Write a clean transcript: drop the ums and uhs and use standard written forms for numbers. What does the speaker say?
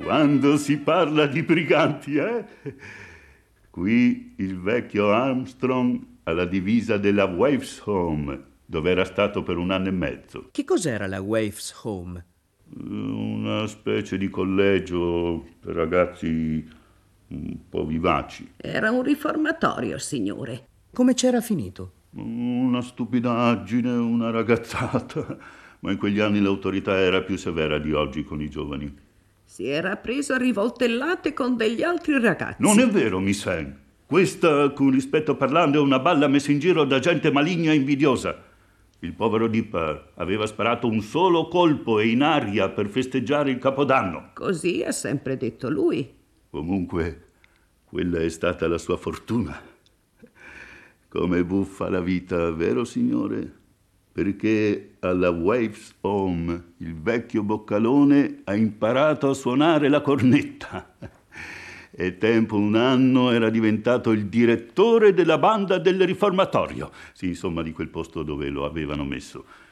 Quando si parla di briganti, Qui il vecchio Armstrong ha la divisa della Waves Home, dove era stato per 1 anno e mezzo. Che cos'era la Waves Home? Una specie di collegio per ragazzi un po' vivaci. Era un riformatorio, signore. Come c'era finito? Una stupidaggine, una ragazzata. Ma in quegli anni l'autorità era più severa di oggi con i giovani. Si era preso a rivoltellate con degli altri ragazzi. Non è vero, Miss Anne. Questa, con rispetto parlando, è una balla messa in giro da gente maligna e invidiosa. Il povero Dipper aveva sparato un solo colpo e in aria per festeggiare il Capodanno. Così ha sempre detto lui. Comunque, quella è stata la sua fortuna. Come buffa la vita, vero signore? Perché alla Waves Home il vecchio Boccalone ha imparato a suonare la cornetta. E tempo 1 anno era diventato il direttore della banda del riformatorio. Sì, insomma, di quel posto dove lo avevano messo.